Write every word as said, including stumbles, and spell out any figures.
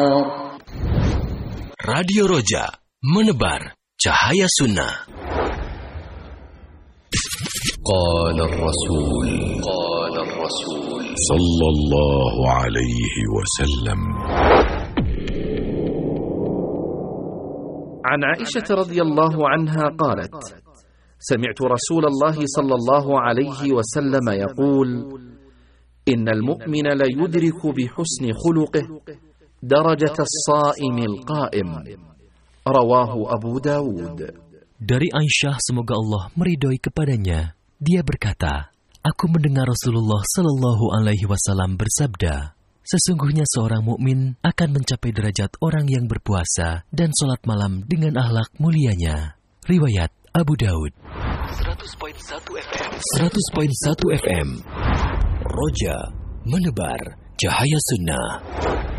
Radio Roja, menebar cahaya sunnah. Qala Rasul, Qala Rasul sallallahu alaihi wasallam. عن عائشة رضي الله عنها قالت: سمعت رسول الله صلى الله عليه وسلم يقول: إن المؤمن ليدرك بحسن خلقه درجة الصائم القائم. رواه أبو داود. Dari Aisyah, semoga Allah meridhoi kepadanya, dia berkata, aku mendengar Rasulullah Shallallahu Alaihi Wasallam bersabda, sesungguhnya seorang mukmin akan mencapai derajat orang yang berpuasa dan sholat malam dengan akhlak mulianya. Riwayat Abu Daud. seratus koma satu F M. seratus koma satu F M. Roja, menebar cahaya sunnah.